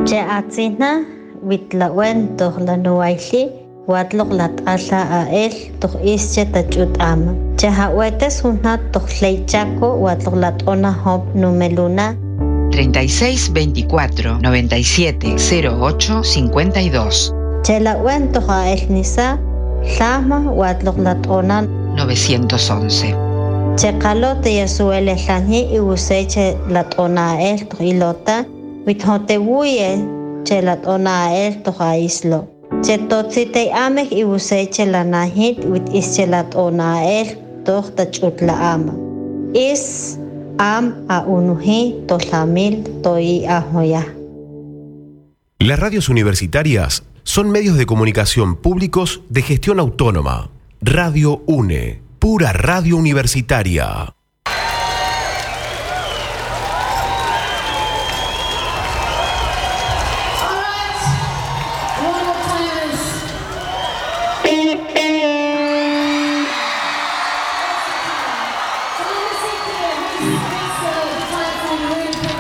Che atzina witlawen toh la nuaili watlok lat ala ael toh ische tachut ama. Che hawetes una toh leichaco watlok lat ona hop numeluna 36 24 97 08 52. Che la wen toh ael nisa Lama watlok lat ona 911. Che kalote yasuele lani y useche lat ona el toh ilota withote wuye che lat ona el toh islo. Che totsite amek y useche la nahit wit ische lat ona el toh tachut la ama. Is am a unuhi tohlamil toi ahoya. Las radios universitarias son medios de comunicación públicos de gestión autónoma. Radio UNE, pura radio universitaria.